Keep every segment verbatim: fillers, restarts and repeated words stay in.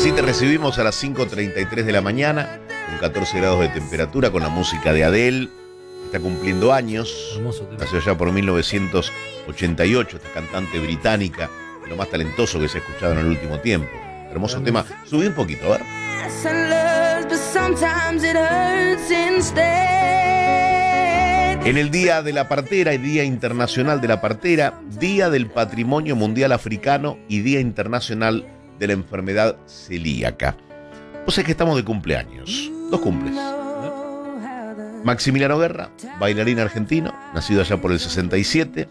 Así te recibimos a las cinco treinta y tres de la mañana, con catorce grados de temperatura, con la música de Adele. Está cumpliendo años. Hermoso tema. Nació ya por mil novecientos ochenta y ocho, esta cantante británica, lo más talentoso que se ha escuchado en el último tiempo. Hermoso tema. Subí un poquito, a ver. En el Día de la Partera y Día Internacional de la Partera, Día del Patrimonio Mundial Africano y Día Internacional de la Enfermedad Celíaca. Vos sabés que estamos de cumpleaños. Dos cumples. Maximiliano Guerra, bailarín argentino, nacido allá por el sesenta y siete.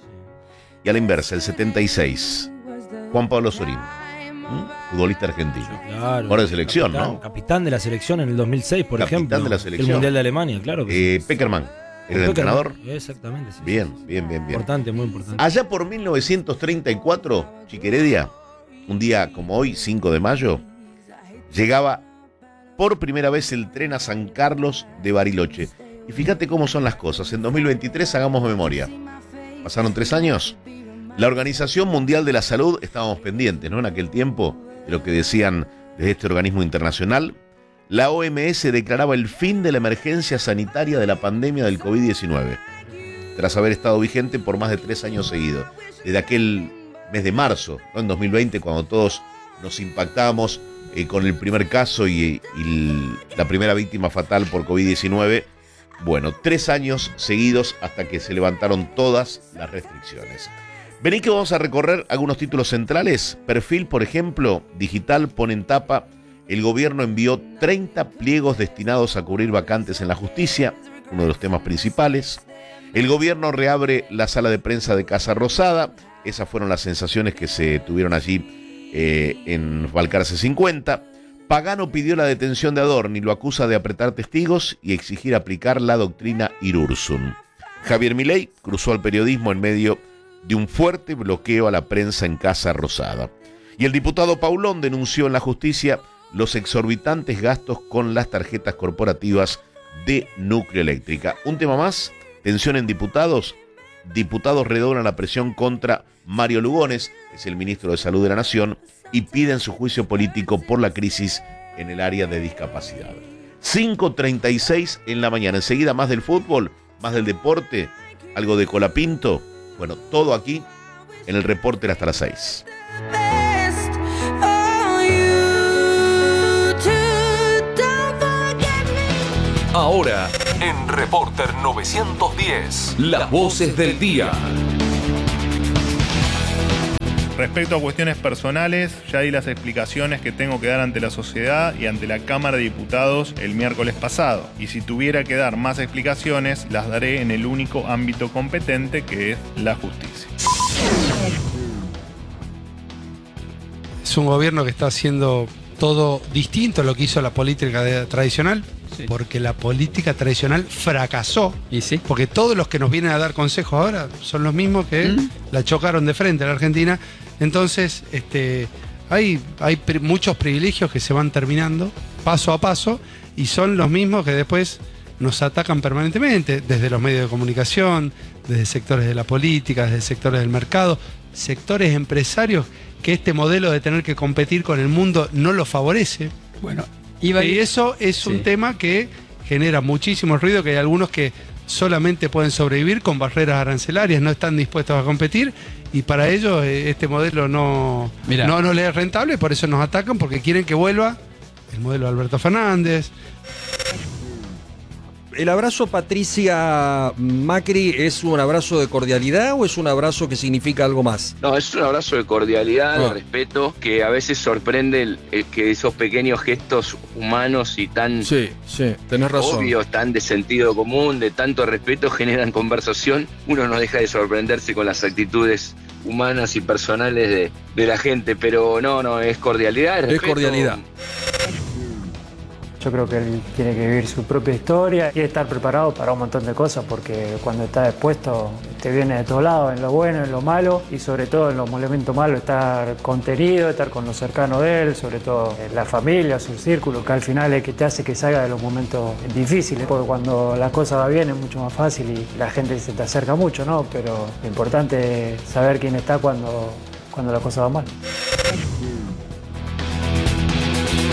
Y a la inversa, el setenta y seis. Juan Pablo Sorín, ¿Mm? futbolista argentino. Claro. Ahora de selección, capitán, ¿no? Capitán de la selección en el dos mil seis, por Capitán ejemplo. de la selección. El Mundial de Alemania, claro. Que Eh, sí. Peckerman, ¿era el Peckerman, entrenador? Exactamente, sí. Bien, sí. bien, bien, bien. Importante, muy importante. Allá por mil novecientos treinta y cuatro, Chiqueredia, un día como hoy, cinco de mayo, llegaba por primera vez el tren a San Carlos de Bariloche. Y fíjate cómo son las cosas. En dos mil veintitrés hagamos memoria. Pasaron tres años. La Organización Mundial de la Salud, estábamos pendientes, ¿no? En aquel tiempo, de lo que decían desde este organismo internacional. La O M S declaraba el fin de la emergencia sanitaria de la pandemia del COVID diecinueve. Tras haber estado vigente por más de tres años seguidos. Desde aquel mes de marzo, ¿no? En dos mil veinte, cuando todos nos impactamos eh, con el primer caso y, y la primera víctima fatal por COVID diecinueve. Bueno, tres años seguidos hasta que se levantaron todas las restricciones. Vení que vamos a recorrer algunos títulos centrales. Perfil, por ejemplo, digital, pone en tapa: el gobierno envió treinta pliegos destinados a cubrir vacantes en la justicia, uno de los temas principales. El gobierno reabre la sala de prensa de Casa Rosada. Esas fueron las sensaciones que se tuvieron allí eh, en Balcarce cincuenta. Pagano pidió la detención de Adorni, lo acusa de apretar testigos y exigir aplicar la doctrina Irurzun. Javier Milei cruzó al periodismo en medio de un fuerte bloqueo a la prensa en Casa Rosada. Y el diputado Paulón denunció en la justicia los exorbitantes gastos con las tarjetas corporativas de Nucleoeléctrica. Un tema más, tensión en diputados. Diputados redoblan la presión contra Mario Lugones, que es el ministro de Salud de la Nación, y piden su juicio político por la crisis en el área de discapacidad. cinco treinta y seis en la mañana. Enseguida más del fútbol, más del deporte, algo de Colapinto. Bueno, todo aquí en el Reporter hasta las seis. Ahora, en Reporter novecientos diez, las voces del día. Respecto a cuestiones personales, ya di las explicaciones que tengo que dar ante la sociedad y ante la Cámara de Diputados el miércoles pasado. Y si tuviera que dar más explicaciones, las daré en el único ámbito competente, que es la justicia. Es un gobierno que está haciendo todo distinto a lo que hizo la política de- tradicional. Sí. Porque la política tradicional fracasó. ¿Y sí? Porque todos los que nos vienen a dar consejos ahora son los mismos que ¿Mm? la chocaron de frente a la Argentina. Entonces, este, hay, hay pri- muchos privilegios que se van terminando paso a paso y son los mismos que después nos atacan permanentemente, desde los medios de comunicación, desde sectores de la política, desde sectores del mercado, sectores empresarios que este modelo de tener que competir con el mundo no lo favorece. Bueno, iba y eso es sí. un tema que genera muchísimo ruido, que hay algunos que solamente pueden sobrevivir con barreras arancelarias, no están dispuestos a competir y para ellos eh, este modelo no, no, no les es rentable, por eso nos atacan, porque quieren que vuelva el modelo de Alberto Fernández. ¿El abrazo Patricia Macri es un abrazo de cordialidad o es un abrazo que significa algo más? No, es un abrazo de cordialidad, Ah. de respeto, que a veces sorprende el, el que esos pequeños gestos humanos y tan Sí, sí, tenés razón. obvios, tan de sentido común, de tanto respeto, generan conversación. Uno no deja de sorprenderse con las actitudes humanas y personales de, de la gente, pero no, no, es cordialidad, es Es respeto. cordialidad. Yo creo que él tiene que vivir su propia historia y estar preparado para un montón de cosas, porque cuando está expuesto te viene de todos lados, en lo bueno, en lo malo y sobre todo en los momentos malos, estar contenido, estar con los cercanos de él, sobre todo la familia, su círculo, que al final es el que te hace que salga de los momentos difíciles, porque cuando la cosa va bien es mucho más fácil y la gente se te acerca mucho, ¿no? Pero lo importante es saber quién está cuando, cuando la cosa va mal.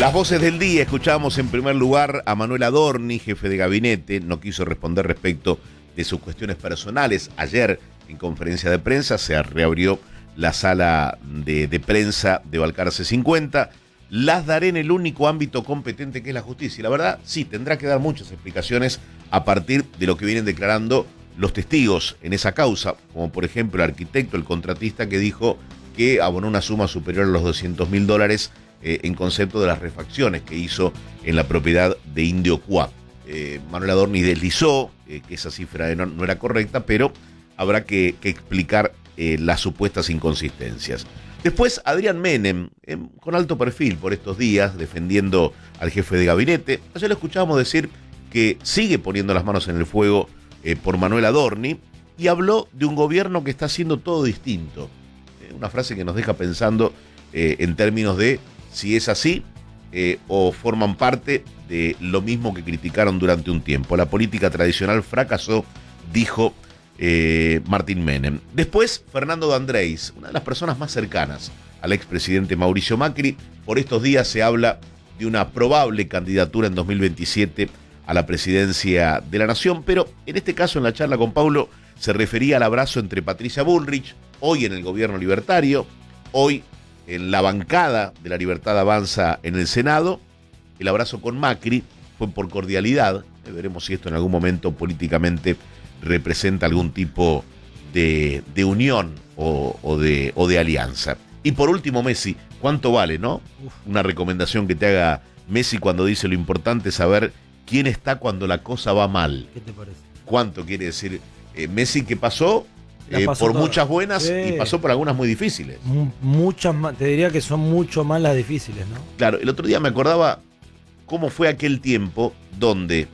Las voces del día, escuchamos en primer lugar a Manuel Adorni, jefe de gabinete, no quiso responder respecto de sus cuestiones personales. Ayer, en conferencia de prensa, se reabrió la sala de, de prensa de Balcarce cincuenta. Las daré en el único ámbito competente que es la justicia. Y la verdad, sí, tendrá que dar muchas explicaciones a partir de lo que vienen declarando los testigos en esa causa, como por ejemplo el arquitecto, el contratista que dijo que abonó una suma superior a los doscientos mil dólares eh, en concepto de las refacciones que hizo en la propiedad de Indio Cuá. Eh, Manuel Adorni deslizó eh, que esa cifra no, no era correcta, pero habrá que, que explicar eh, las supuestas inconsistencias. Después, Adrián Menem, eh, con alto perfil por estos días, defendiendo al jefe de gabinete. Ayer lo escuchábamos decir que sigue poniendo las manos en el fuego eh, por Manuel Adorni y habló de un gobierno que está haciendo todo distinto. Eh, una frase que nos deja pensando eh, en términos de si es así eh, o forman parte de lo mismo que criticaron durante un tiempo. La política tradicional fracasó, dijo Eh, Martín Menem. Después, Fernando D'Andreis, una de las personas más cercanas al expresidente Mauricio Macri. Por estos días se habla de una probable candidatura en dos mil veintisiete a la presidencia de la Nación, pero en este caso, en la charla con Paulo, se refería al abrazo entre Patricia Bullrich, hoy en el gobierno libertario, hoy en la bancada de la Libertad Avanza en el Senado. El abrazo con Macri fue por cordialidad. Eh, veremos si esto en algún momento políticamente representa algún tipo de, de unión o, o, de, o de alianza. Y por último, Messi, ¿cuánto vale, no? Uf. Una recomendación que te haga Messi cuando dice lo importante es saber quién está cuando la cosa va mal. ¿Qué te parece? ¿Cuánto quiere decir eh, Messi que pasó, eh, pasó por toda. muchas buenas Sí. y pasó por algunas muy difíciles? M- muchas más, te diría que son mucho más las difíciles, ¿no? Claro, el otro día me acordaba cómo fue aquel tiempo donde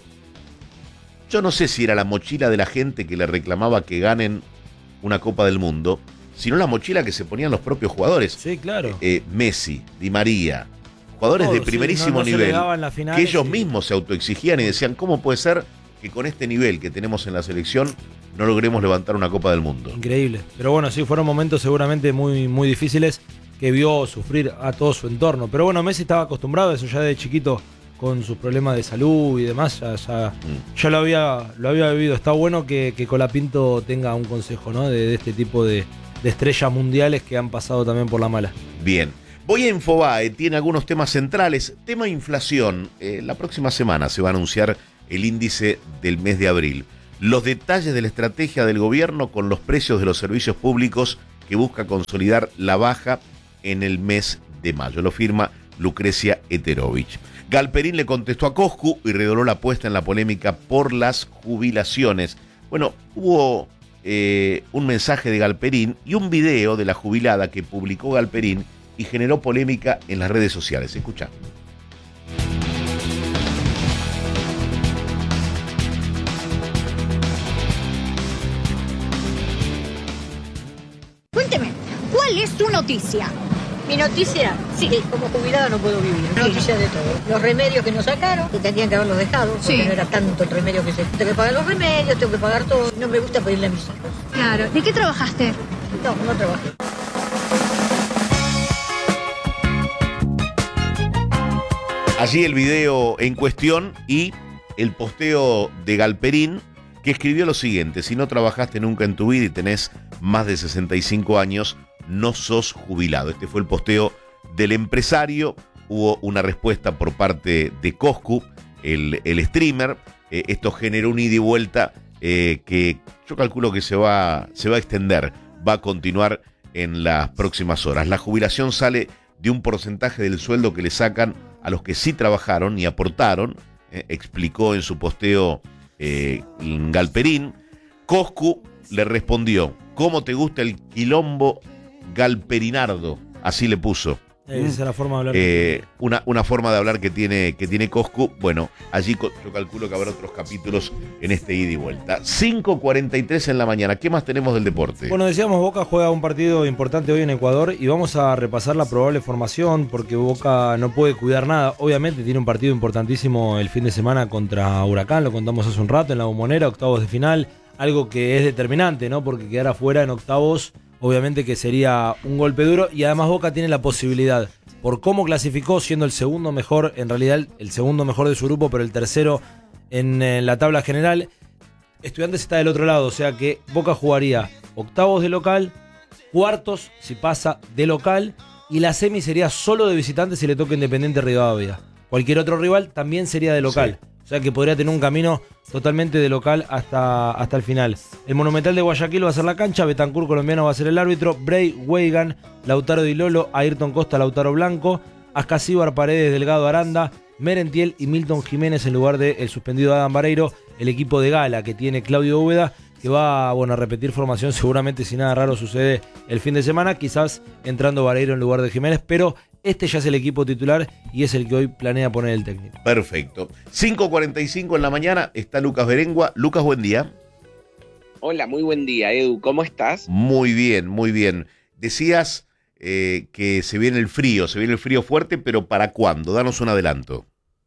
yo no sé si era la mochila de la gente que le reclamaba que ganen una Copa del Mundo, sino la mochila que se ponían los propios jugadores. Sí, claro. Eh, Messi, Di María, jugadores Todo, de sí, primerísimo no- no se nivel, le daban las finales, que ellos sí. mismos se autoexigían y decían, ¿cómo puede ser que con este nivel que tenemos en la selección no logremos levantar una Copa del Mundo? Increíble. Pero bueno, sí, fueron momentos seguramente muy, muy difíciles que vio sufrir a todo su entorno. Pero bueno, Messi estaba acostumbrado a eso ya de chiquito, con sus problemas de salud y demás, ya, ya, Mm. ya lo había lo había vivido. Está bueno que, que Colapinto tenga un consejo, ¿no? De, de este tipo de, de estrellas mundiales que han pasado también por la mala. Bien. Voy a Infobae, tiene algunos temas centrales. Tema inflación. Eh, la próxima semana se va a anunciar el índice del mes de abril. Los detalles de la estrategia del gobierno con los precios de los servicios públicos que busca consolidar la baja en el mes de mayo. Lo firma Lucrecia Eterovich. Galperín le contestó a Coscu y redoló la apuesta en la polémica por las jubilaciones. Bueno, hubo eh, un mensaje de Galperín y un video de la jubilada que publicó Galperín y generó polémica en las redes sociales. Escucha. Cuénteme, ¿cuál es su noticia? Mi noticia, sí, que como jubilada no puedo vivir. Noticia de todo. Los remedios que nos sacaron, que tendrían que haberlos dejado, porque Sí. no era tanto el remedio que se... Tengo que pagar los remedios, tengo que pagar todo. No me gusta pedirle a mis hijos. Claro. ¿De qué trabajaste? No, no trabajé. Allí el video en cuestión y el posteo de Galperín, que escribió lo siguiente: si no trabajaste nunca en tu vida y tenés más de sesenta y cinco años, no sos jubilado. Este fue el posteo del empresario. Hubo una respuesta por parte de Coscu, el, el streamer. Eh, esto generó un ida y vuelta eh, que yo calculo que se va, se va a extender, va a continuar en las próximas horas. La jubilación sale de un porcentaje del sueldo que le sacan a los que sí trabajaron y aportaron, eh, explicó en su posteo eh, Galperín. Coscu le respondió: ¿cómo te gusta el quilombo galperinardo? Así le puso. Esa es la forma de hablar. Eh, una, una forma de hablar que tiene, que tiene Coscu. Bueno, allí co- yo calculo que habrá otros capítulos en este ida y vuelta. cinco cuarenta y tres en la mañana. ¿Qué más tenemos del deporte? Bueno, decíamos, Boca juega un partido importante hoy en Ecuador y vamos a repasar la probable formación porque Boca no puede cuidar nada. Obviamente tiene un partido importantísimo el fin de semana contra Huracán, lo contamos hace un rato en la Bombonera, octavos de final, algo que es determinante, ¿no? Porque quedar afuera en octavos obviamente que sería un golpe duro, y además Boca tiene la posibilidad, por cómo clasificó, siendo el segundo mejor, en realidad el segundo mejor de su grupo, pero el tercero en, en la tabla general. Estudiantes está del otro lado, o sea que Boca jugaría octavos de local, cuartos si pasa de local, y la semi sería solo de visitante si le toca Independiente Rivadavia. Cualquier otro rival también sería de local. Sí. O sea que podría tener un camino totalmente de local hasta, hasta el final. El Monumental de Guayaquil va a ser la cancha, Betancur colombiano va a ser el árbitro, Bray, Weigan, Lautaro Di Lolo, Ayrton Costa, Lautaro Blanco, Ascasíbar, Paredes, Delgado, Aranda, Merentiel y Milton Jiménez en lugar del suspendido Adam Vareiro, el equipo de gala que tiene Claudio Úbeda, que va bueno, a repetir formación seguramente si nada raro sucede el fin de semana, quizás entrando Vareiro en lugar de Jiménez, pero este ya es el equipo titular y es el que hoy planea poner el técnico. Perfecto. cinco cuarenta y cinco en la mañana está Lucas Berengua. Lucas, buen día. Hola, muy buen día, Edu. ¿Cómo estás? Muy bien, muy bien. Decías eh, que se viene el frío, se viene el frío fuerte, pero ¿para cuándo? Danos un adelanto.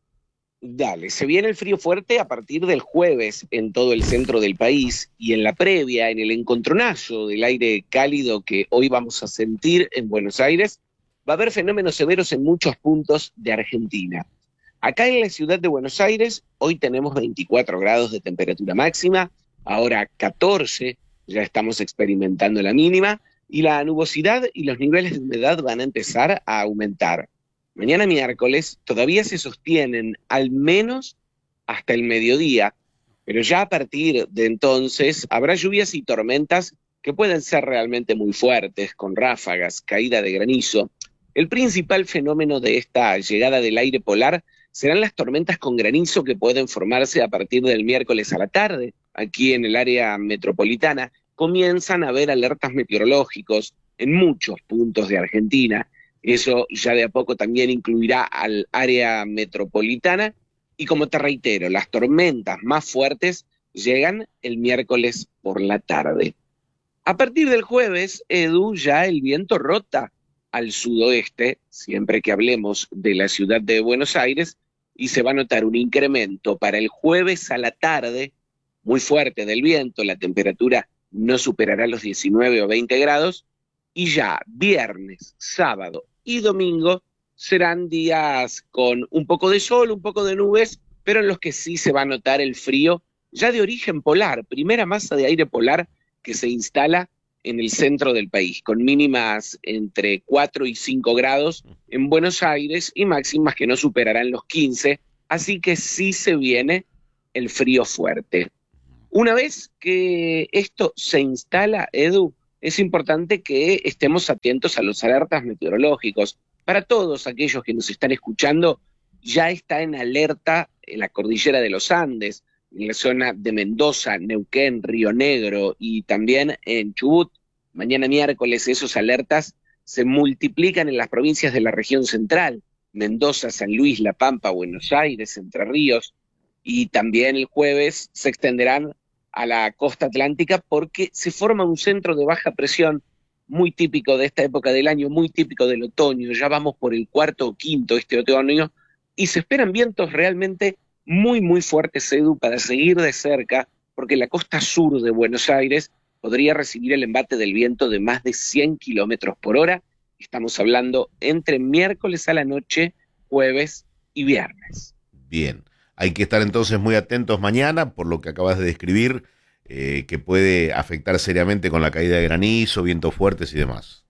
Dale, se viene el frío fuerte a partir del jueves en todo el centro del país y en la previa, en el encontronazo del aire cálido que hoy vamos a sentir en Buenos Aires, va a haber fenómenos severos en muchos puntos de Argentina. Acá en la ciudad de Buenos Aires, hoy tenemos veinticuatro grados de temperatura máxima, ahora catorce, ya estamos experimentando la mínima, y la nubosidad y los niveles de humedad van a empezar a aumentar. Mañana miércoles todavía se sostienen al menos hasta el mediodía, pero ya a partir de entonces habrá lluvias y tormentas que pueden ser realmente muy fuertes, con ráfagas, caída de granizo. El principal fenómeno de esta llegada del aire polar serán las tormentas con granizo que pueden formarse a partir del miércoles a la tarde. Aquí en el área metropolitana comienzan a haber alertas meteorológicos en muchos puntos de Argentina. Eso ya de a poco también incluirá al área metropolitana. Y como te reitero, las tormentas más fuertes llegan el miércoles por la tarde. A partir del jueves, Edu, ya el viento rota al sudoeste, siempre que hablemos de la ciudad de Buenos Aires, y se va a notar un incremento para el jueves a la tarde muy fuerte del viento, la temperatura no superará los diecinueve o veinte grados, y ya viernes, sábado y domingo serán días con un poco de sol, un poco de nubes, pero en los que sí se va a notar el frío ya de origen polar, primera masa de aire polar que se instala en el centro del país, con mínimas entre cuatro y cinco grados en Buenos Aires y máximas que no superarán los quince, así que sí se viene el frío fuerte. Una vez que esto se instala, Edu, es importante que estemos atentos a los alertas meteorológicos. Para todos aquellos que nos están escuchando, ya está en alerta en la cordillera de los Andes, en la zona de Mendoza, Neuquén, Río Negro y también en Chubut. Mañana miércoles esos alertas se multiplican en las provincias de la región central, Mendoza, San Luis, La Pampa, Buenos Aires, Entre Ríos, y también el jueves se extenderán a la costa atlántica porque se forma un centro de baja presión muy típico de esta época del año, muy típico del otoño. Ya vamos por el cuarto o quinto este otoño y se esperan vientos realmente muy, muy fuertes, Edu, para seguir de cerca, porque la costa sur de Buenos Aires podría recibir el embate del viento de más de cien kilómetros por hora. Estamos hablando entre miércoles a la noche, jueves y viernes. Bien. Hay que estar entonces muy atentos mañana, por lo que acabas de describir, eh, que puede afectar seriamente con la caída de granizo, vientos fuertes y demás.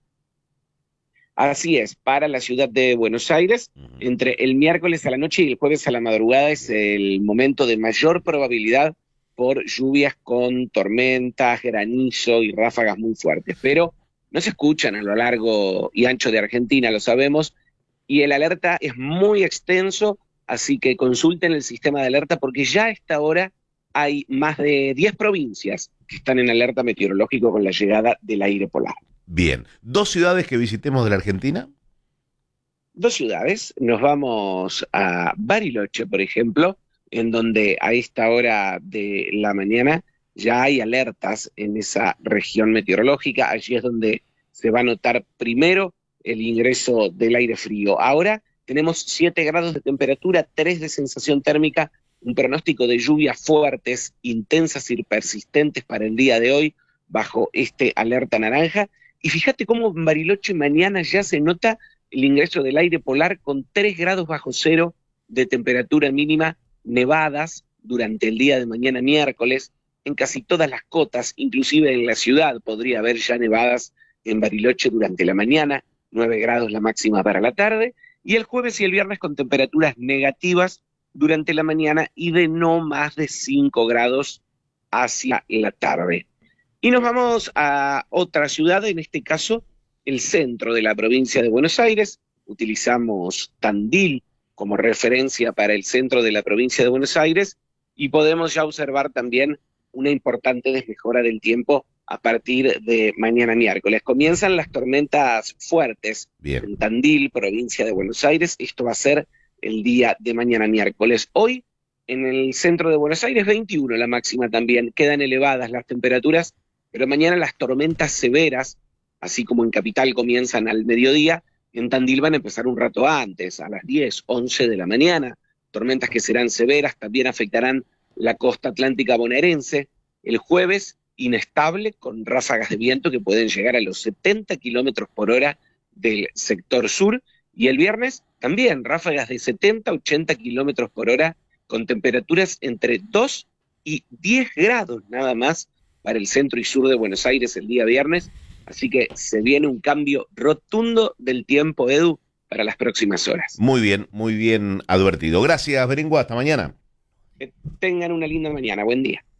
Así es, para la ciudad de Buenos Aires, uh-huh. entre el miércoles a la noche y el jueves a la madrugada es el momento de mayor probabilidad por lluvias con tormentas, granizo y ráfagas muy fuertes, pero no se escuchan a lo largo y ancho de Argentina, lo sabemos, y el alerta es muy extenso. Así que consulten el sistema de alerta porque ya a esta hora hay más de diez provincias que están en alerta meteorológico con la llegada del aire polar. Bien, ¿dos ciudades que visitemos de la Argentina? Dos ciudades, nos vamos a Bariloche, por ejemplo, en donde a esta hora de la mañana ya hay alertas en esa región meteorológica, allí es donde se va a notar primero el ingreso del aire frío. Ahora tenemos siete grados de temperatura, tres de sensación térmica, un pronóstico de lluvias fuertes, intensas y persistentes para el día de hoy, bajo este alerta naranja, Y fíjate cómo en Bariloche mañana ya se nota el ingreso del aire polar con tres grados bajo cero de temperatura mínima, nevadas durante el día de mañana miércoles en casi todas las cotas, inclusive en la ciudad podría haber ya nevadas en Bariloche durante la mañana, nueve grados la máxima para la tarde, y el jueves y el viernes con temperaturas negativas durante la mañana y de no más de cinco grados hacia la tarde. Y nos vamos a otra ciudad, en este caso el centro de la provincia de Buenos Aires. Utilizamos Tandil como referencia para el centro de la provincia de Buenos Aires y podemos ya observar también una importante desmejora del tiempo a partir de mañana miércoles. Comienzan las tormentas fuertes Bien. en Tandil, provincia de Buenos Aires. Esto va a ser el día de mañana miércoles. Hoy, en el centro de Buenos Aires, veintiuno la máxima también. Quedan elevadas las temperaturas, pero mañana las tormentas severas, así como en Capital comienzan al mediodía, en Tandil van a empezar un rato antes, a las diez, once de la mañana. Tormentas que serán severas, también afectarán la costa atlántica bonaerense. El jueves, inestable, con ráfagas de viento que pueden llegar a los setenta kilómetros por hora del sector sur. Y el viernes, también ráfagas de setenta, ochenta kilómetros por hora, con temperaturas entre dos y diez grados nada más para el centro y sur de Buenos Aires el día viernes. Así que se viene un cambio rotundo del tiempo, Edu, para las próximas horas. Muy bien, muy bien advertido. Gracias, Berenguá. Hasta mañana. Que tengan una linda mañana. Buen día.